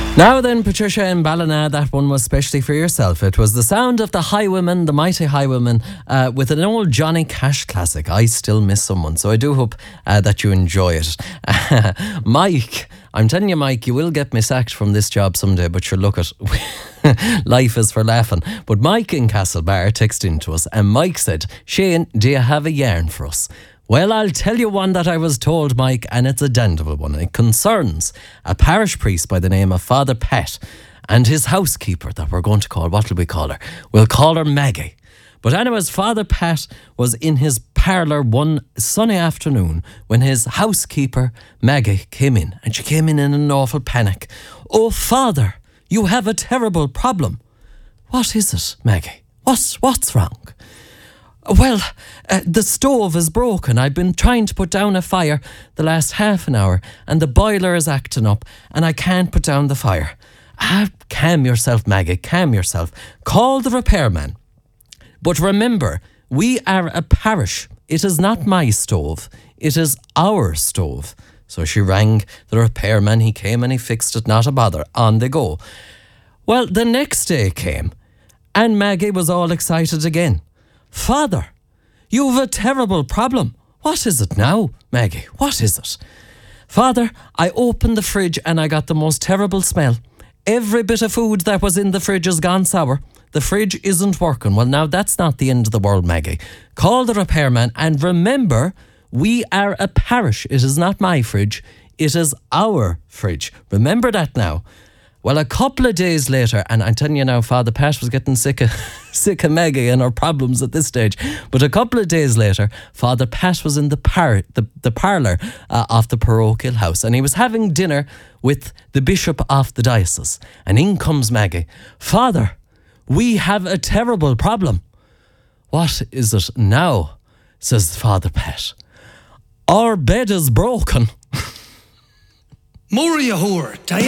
Now then, Patricia in Ballina, that one was specially for yourself. It was the sound of the Highwomen, the mighty Highwomen, with an old Johnny Cash classic, I Still Miss Someone. So I do hope that you enjoy it. Mike, I'm telling you, Mike, you will get me sacked from this job someday, but sure, look at life is for laughing. But Mike in Castlebar texted into us, and Mike said, Shane, do you have a yarn for us? Well, I'll tell you one that I was told, Mike, and it's a dandable one. It concerns a parish priest by the name of Father Pat and his housekeeper that we're going to call, what will we call her? We'll call her Maggie. But anyways, Father Pat was in his parlour one sunny afternoon when his housekeeper, Maggie, came in. And she came in an awful panic. Oh, Father, you have a terrible problem. What is it, Maggie? What's wrong? Well, the stove is broken. I've been trying to put down a fire the last half an hour and the boiler is acting up and I can't put down the fire. Calm yourself, Maggie, calm yourself. Call the repairman. But remember, we are a parish. It is not my stove. It is our stove. So she rang the repairman. He came and he fixed it, not a bother. On they go. Well, the next day came and Maggie was all excited again. Father, you've a terrible problem. What is it now, Maggie? What is it? Father, I opened the fridge and I got the most terrible smell. Every bit of food that was in the fridge has gone sour. The fridge isn't working. Well, now that's not the end of the world, Maggie. Call the repairman and remember, we are a parish. It is not my fridge. It is our fridge. Remember that now. Well, a couple of days later, and I'm telling you now, Father Pat was getting sick of Maggie and her problems at this stage. But a couple of days later, Father Pat was in the parlour of the parochial house, and he was having dinner with the bishop of the diocese. And in comes Maggie. Father, we have a terrible problem. What is it now? Says Father Pat. Our bed is broken. More you whore,